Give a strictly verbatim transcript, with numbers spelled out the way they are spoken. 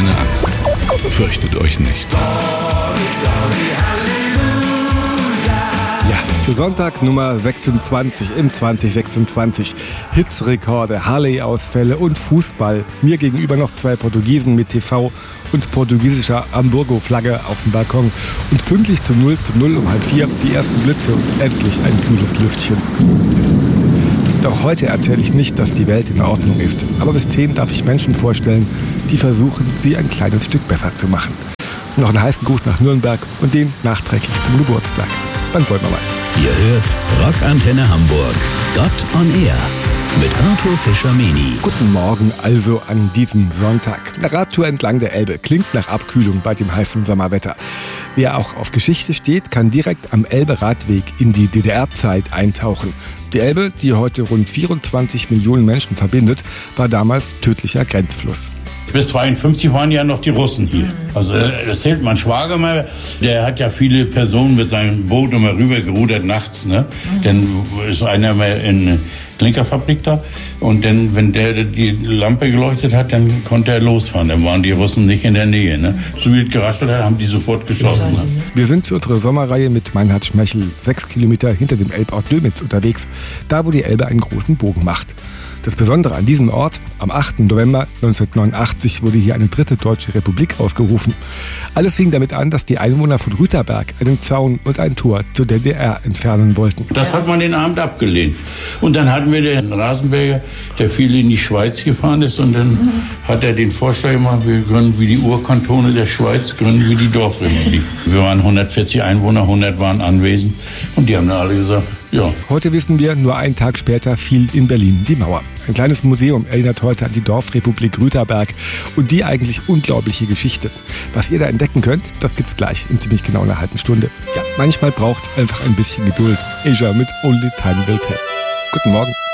keine Angst. Fürchtet euch nicht. Ja, Sonntag Nummer sechsundzwanzig im zwanzig sechsundzwanzig. Hitzrekorde, Harley-Ausfälle und Fußball. Mir gegenüber noch zwei Portugiesen mit T V und portugiesischer Hamburgo-Flagge auf dem Balkon. Und pünktlich zum null zu null um halb vier die ersten Blitze und endlich ein kühles Lüftchen. Doch heute erzähle ich nicht, dass die Welt in Ordnung ist. Aber bis zehn darf ich Menschen vorstellen, die versuchen, sie ein kleines Stück besser zu machen. Noch einen heißen Gruß nach Nürnberg und den nachträglich zum Geburtstag. Dann wollen wir mal. Ihr hört Rockantenne Hamburg. Gott on Air mit Arthur Fischer-Meni. Guten Morgen also an diesem Sonntag. Eine Radtour entlang der Elbe klingt nach Abkühlung bei dem heißen Sommerwetter. Wer auch auf Geschichte steht, kann direkt am Elbe-Radweg in die D D R-Zeit eintauchen. Die Elbe, die heute rund vierundzwanzig Millionen Menschen verbindet, war damals tödlicher Grenzfluss. Bis zweiundfünfzig waren ja noch die Russen hier. Also das zählt mein Schwager mal. Der hat ja viele Personen mit seinem Boot immer rüber gerudert nachts. Ne? Dann ist einer mal in Klinkerfabrik da. Und dann, wenn der die Lampe geleuchtet hat, dann konnte er losfahren. Dann waren die Russen nicht in der Nähe. Ne? So wie es geraschelt hat, haben die sofort geschossen. Ne? Wir sind für unsere Sommerreihe mit Meinhard Schmechel sechs Kilometer hinter dem Elbort Dömitz unterwegs. Da, wo die Elbe einen großen Bogen macht. Das Besondere an diesem Ort, am achten November neunzehnhundertneunundachtzig wurde hier eine dritte deutsche Republik ausgerufen. Alles fing damit an, dass die Einwohner von Rüterberg einen Zaun und ein Tor zur D D R entfernen wollten. Das hat man den Abend abgelehnt. Und dann hatten wir den Rasenberger, der viel in die Schweiz gefahren ist. Und dann hat er den Vorschlag gemacht, wir gründen wie die Urkantone der Schweiz, gründen wie die Dorfrepublik. Wir waren hundertvierzig Einwohner, hundert waren anwesend. Und die haben dann alle gesagt, ja. Heute wissen wir, nur einen Tag später fiel in Berlin die Mauer. Ein kleines Museum erinnert heute an die Dorfrepublik Rüterberg und die eigentlich unglaubliche Geschichte. Was ihr da entdecken könnt, das gibt's gleich in ziemlich genau einer halben Stunde. Ja, manchmal braucht's einfach ein bisschen Geduld. Asia mit Only Time Will Tell. Guten Morgen.